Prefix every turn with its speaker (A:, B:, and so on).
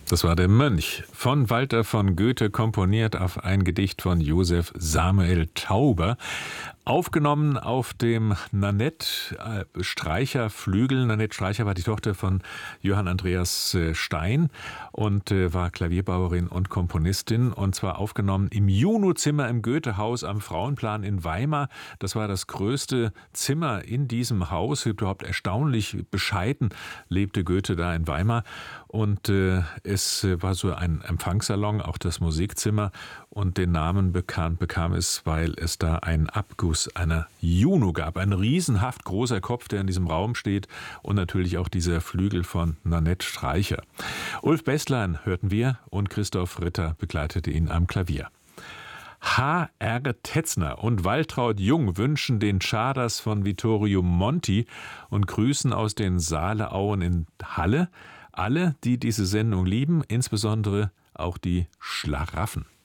A: Das war der Mönch, von Walter von Goethe komponiert auf ein Gedicht von Josef Samuel Tauber, aufgenommen auf dem Nanette Streicher Flügel. Nanette Streicher war die Tochter von Johann Andreas Stein und war Klavierbauerin und Komponistin, und zwar aufgenommen im Junozimmer im Goethehaus am Frauenplan in Weimar. Das war das größte Zimmer in diesem Haus, überhaupt erstaunlich bescheiden lebte Goethe da in Weimar, und es war so ein Empfangssalon, auch das Musikzimmer, und den Namen bekam es, weil es da einen Abguss einer Juno gab. Ein riesenhaft großer Kopf, der in diesem Raum steht, und natürlich auch dieser Flügel von Nanette Streicher. Ulf Bäßlein hörten wir, und Christoph Ritter begleitete ihn am Klavier. H.R. Tetzner und Waltraud Jung wünschen den Czardas von Vittorio Monti und grüßen aus den Saaleauen in Halle alle, die diese Sendung lieben, insbesondere auch die Schlaraffen.